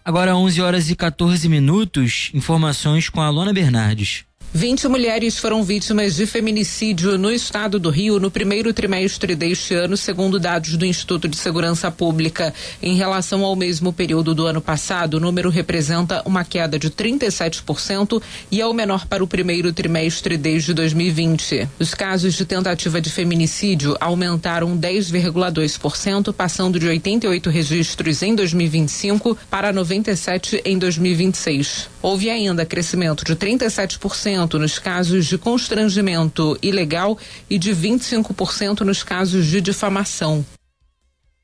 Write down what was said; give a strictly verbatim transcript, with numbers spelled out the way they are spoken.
Agora onze horas e quatorze minutos, informações com a Alona Bernardes. vinte mulheres foram vítimas de feminicídio no estado do Rio no primeiro trimestre deste ano, segundo dados do Instituto de Segurança Pública. Em relação ao mesmo período do ano passado, o número representa uma queda de trinta e sete por cento e é o menor para o primeiro trimestre desde dois mil e vinte. Os casos de tentativa de feminicídio aumentaram dez vírgula dois por cento, passando de oitenta e oito registros em dois mil e vinte e cinco para noventa e sete em dois mil e vinte e seis. Houve ainda crescimento de trinta e sete por cento nos casos de constrangimento ilegal e de vinte e cinco por cento nos casos de difamação.